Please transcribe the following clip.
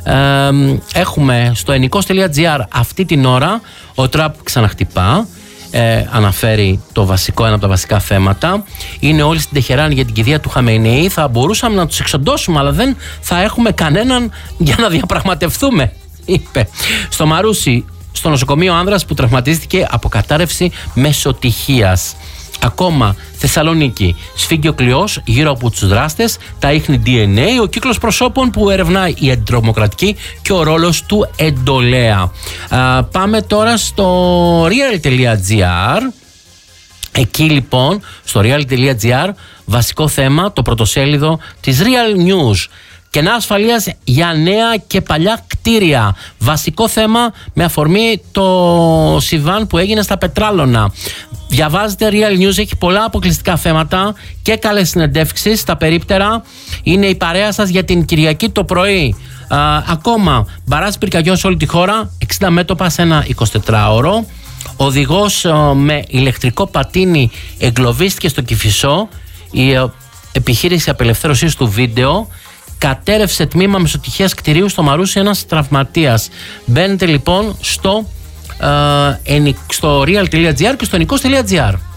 Έχουμε στο ενικός.gr αυτή την ώρα ο Τραμπ ξαναχτυπά. Αναφέρει ένα από τα βασικά θέματα. Είναι όλοι στην Τεχεράνη για την κηδεία του Χαμενεή. Θα μπορούσαμε να τους εξοντώσουμε, αλλά δεν θα έχουμε κανέναν για να διαπραγματευτούμε, είπε. Στο Μαρούσι, στο νοσοκομείο άνδρας που τραυματίστηκε από κατάρρευση μεσοτυχίας. Ακόμα, Θεσσαλονίκη, σφίγγει ο κλειός γύρω από τους δράστες, τα ίχνη DNA, ο κύκλος προσώπων που ερευνάει η αντιτρομοκρατική και ο ρόλος του εντολέα. Πάμε τώρα στο real.gr. Εκεί λοιπόν, στο real.gr, βασικό θέμα, το πρωτοσέλιδο της Real News. Κενά ασφαλείας για νέα και παλιά κτίρια. Βασικό θέμα με αφορμή το συμβάν που έγινε στα Πετράλωνα. Διαβάζετε Real News, έχει πολλά αποκλειστικά θέματα και καλές συνεντεύξεις. Στα περίπτερα είναι η παρέα σας για την Κυριακή το πρωί. Ακόμα, μπαράζ πυρκαγιών σε όλη τη χώρα, 60 μέτωπα σε ένα 24ωρο. Οδηγός με ηλεκτρικό πατίνι εγκλωβίστηκε στο Κηφισό. Η επιχείρηση απελευθέρωσης του βίντεο. Κατέρευσε τμήμα μεσοτυχίας κτηρίου στο Μαρούσι ένας τραυματίας. Μπαίνετε λοιπόν στο real.gr και στο ενικός.gr.